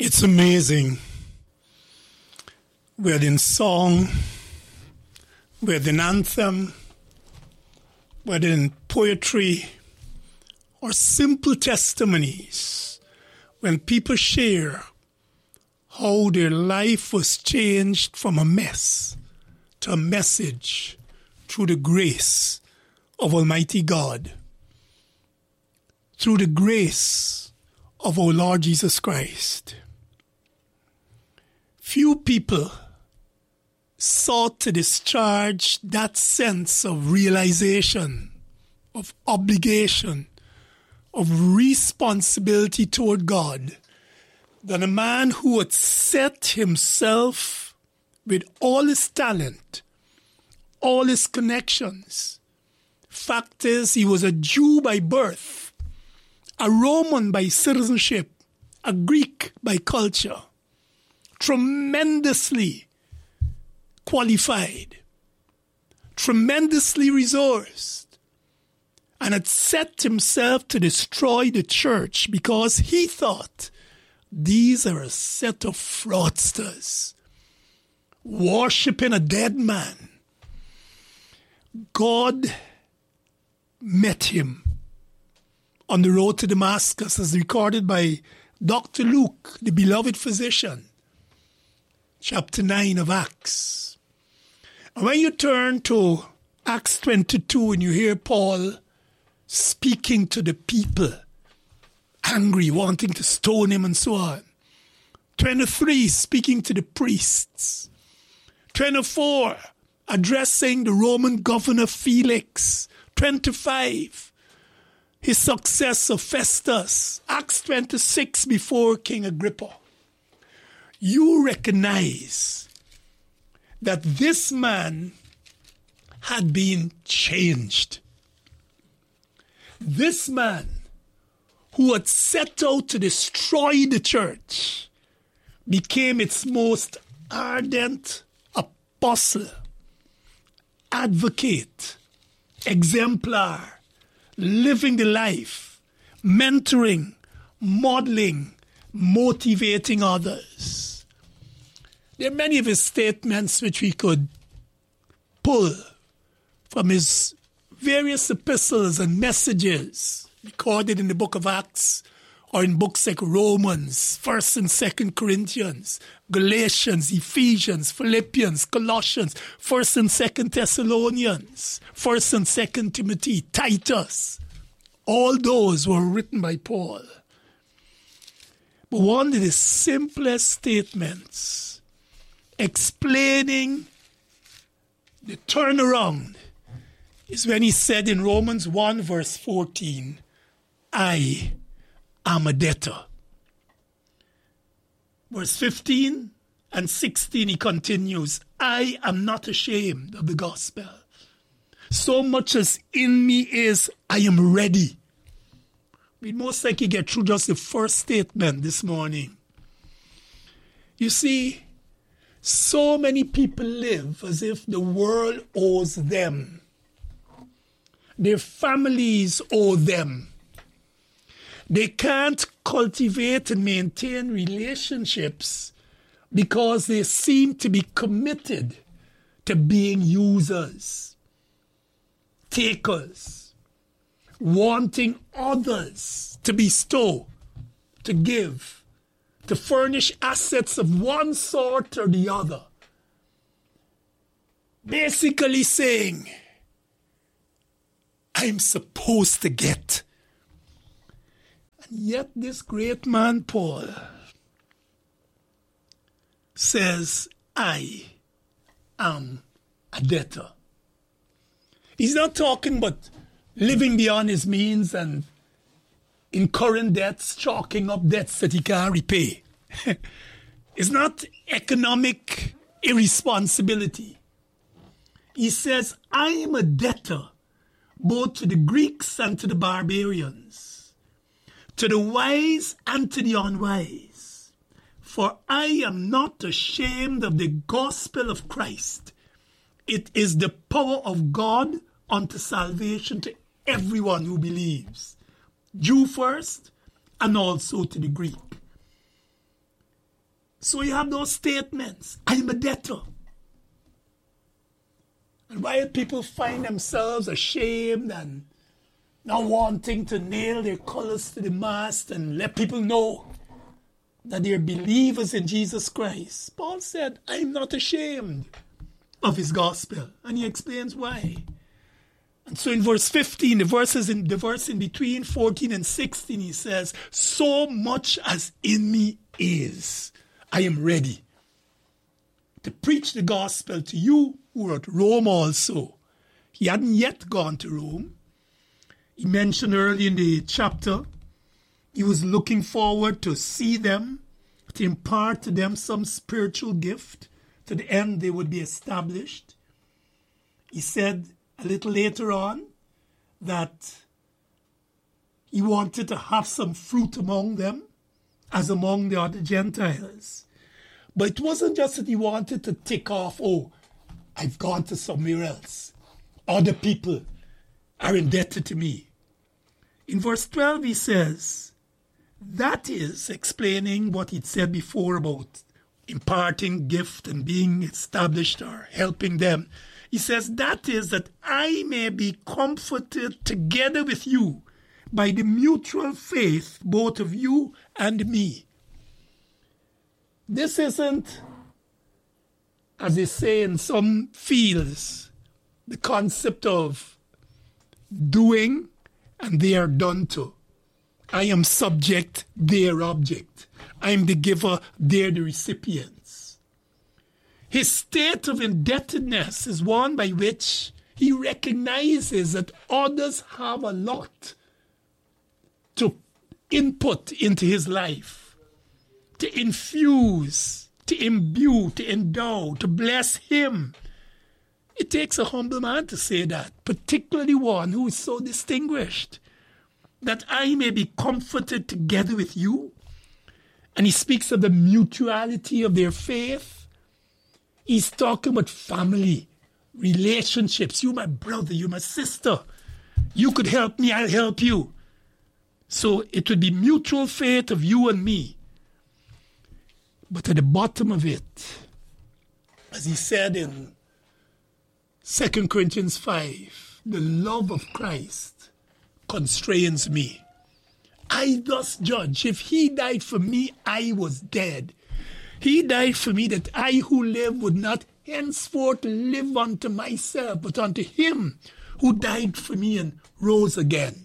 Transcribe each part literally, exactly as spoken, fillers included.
It's amazing, whether in song, whether in anthem, whether in poetry, or simple testimonies, when people share how their life was changed from a mess to a message through the grace of Almighty God, through the grace of our Lord Jesus Christ. Few people sought to discharge that sense of realization, of obligation, of responsibility toward God than a man who had set himself with all his talent, all his connections. Fact is, he was a Jew by birth, a Roman by citizenship, a Greek by culture, tremendously qualified, tremendously resourced, and had set himself to destroy the church because he thought these are a set of fraudsters worshipping a dead man. God met him on the road to Damascus, as recorded by Doctor Luke, the beloved physician, chapter nine of Acts. And when you turn to Acts twenty-two and you hear Paul speaking to the people, angry, wanting to stone him and so on. twenty-three, speaking to the priests. twenty-four, addressing the Roman governor Felix. twenty-five, his successor Festus. Acts twenty-six, before King Agrippa. You recognize that this man had been changed. This man who had set out to destroy the church became its most ardent apostle, advocate, exemplar, living the life, mentoring, modeling, motivating others. There are many of his statements which we could pull from his various epistles and messages recorded in the book of Acts or in books like Romans, First and Second Corinthians, Galatians, Ephesians, Philippians, Colossians, First and Second Thessalonians, First and Second Timothy, Titus. All those were written by Paul. But one of the simplest statements explaining the turnaround is when he said in Romans one verse fourteen, I am a debtor. Verse fifteen and sixteen he continues, I am not ashamed of the gospel. So much as in me is, I am ready. We'd most likely get through just the first statement this morning. You see, so many people live as if the world owes them. Their families owe them. They can't cultivate and maintain relationships because they seem to be committed to being users, takers, wanting others to bestow, to give, to furnish assets of one sort or the other. Basically saying, I'm supposed to get. And yet this great man, Paul, says, I am a debtor. He's not talking about living beyond his means and incurring debts, chalking up debts that he can't repay. It's not economic irresponsibility. He says, I am a debtor both to the Greeks and to the barbarians, to the wise and to the unwise. For I am not ashamed of the gospel of Christ. It is the power of God unto salvation to everyone who believes, Jew first and also to the Greek. So you have those statements. I'm a debtor. And while people find themselves ashamed and not wanting to nail their colors to the mast and let people know that they're believers in Jesus Christ, Paul said, I'm not ashamed of his gospel. And he explains why. And so in verse fifteen, the verses in the verse in between fourteen and sixteen, he says, so much as in me is, I am ready to preach the gospel to you who are at Rome also. He hadn't yet gone to Rome. He mentioned early in the chapter, he was looking forward to see them, to impart to them some spiritual gift, to the end they would be established. He said a little later on that he wanted to have some fruit among them, as among the other Gentiles. But it wasn't just that he wanted to tick off, oh, I've gone to somewhere else. Other people are indebted to me. In verse twelve he says, that is explaining what he'd said before about imparting gift and being established or helping them. He says, that is that I may be comforted together with you by the mutual faith, both of you and me. This isn't, as they say in some fields, the concept of doing and they are done to. I am subject, they are object. I am the giver, they are the recipients. His state of indebtedness is one by which he recognizes that others have a lot to input into his life, to infuse, to imbue, to endow, to bless him. It takes a humble man to say that, particularly one who is so distinguished, that I may be comforted together with you. And he speaks of the mutuality of their faith. He's talking about family, relationships. You my brother, you my sister. You could help me, I'll help you. So it would be mutual faith of you and me. But at the bottom of it, as he said in Second Corinthians five, the love of Christ constrains me. I thus judge, if he died for me, I was dead. He died for me that I who live would not henceforth live unto myself, but unto him who died for me and rose again.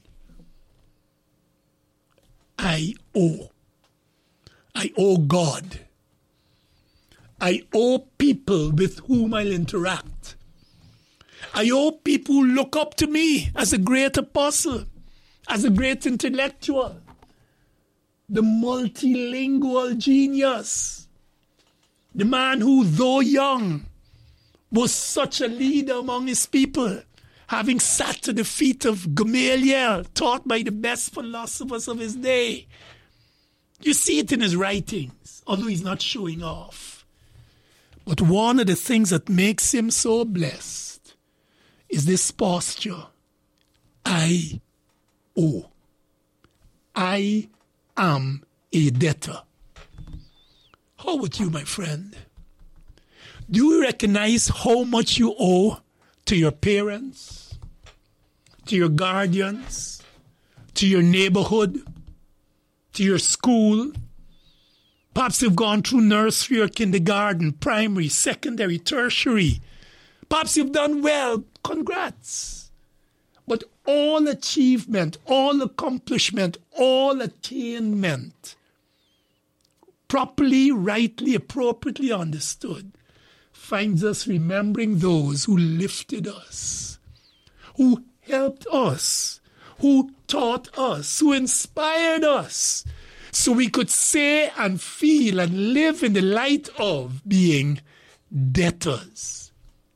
I owe. I owe God. I owe people with whom I'll interact. I owe people who look up to me as a great apostle, as a great intellectual, the multilingual genius, the man who, though young, was such a leader among his people, having sat at the feet of Gamaliel, taught by the best philosophers of his day. You see it in his writings, although he's not showing off. But one of the things that makes him so blessed is this posture. I owe. I am a debtor. How about you, my friend? Do you recognize how much you owe to your parents, to your guardians, to your neighborhood, to your school? Perhaps you've gone through nursery or kindergarten, primary, secondary, tertiary. Perhaps you've done well. Congrats. But all achievement, all accomplishment, all attainment, properly, rightly, appropriately understood, finds us remembering those who lifted us, who helped us, who taught us, who inspired us, so we could say and feel and live in the light of being debtors.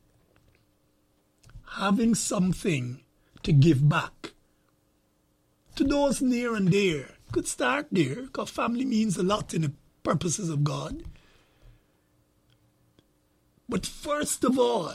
Having something to give back to those near and dear. Could start there, because family means a lot in the purposes of God. But first of all,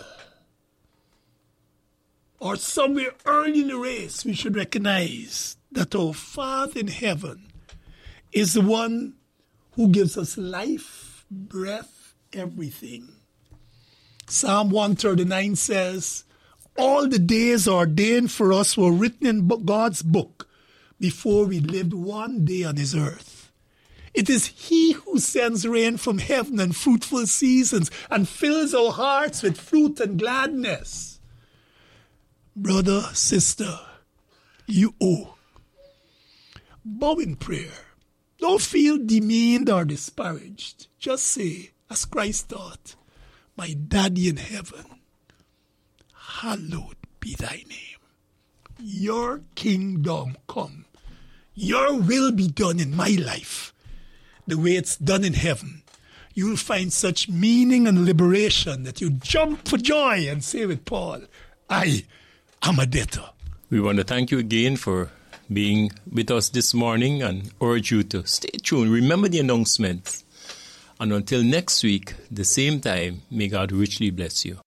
or somewhere early in the race, we should recognize that our Father in heaven is the one who gives us life breath, everything. Psalm one thirty-nine says, all the days ordained for us were written in God's book before we lived one day on his earth. It is he who sends rain from heaven and fruitful seasons and fills our hearts with fruit and gladness. Brother, sister, you owe. Bow in prayer. Don't feel demeaned or disparaged. Just say, as Christ taught, my Daddy in heaven, hallowed be thy name. Your kingdom come. Your will be done in my life the way it's done in heaven. You'll find such meaning and liberation that you jump for joy and say with Paul, I am a debtor. We want to thank you again for being with us this morning and urge you to stay tuned. Remember the announcements. And until next week, the same time, may God richly bless you.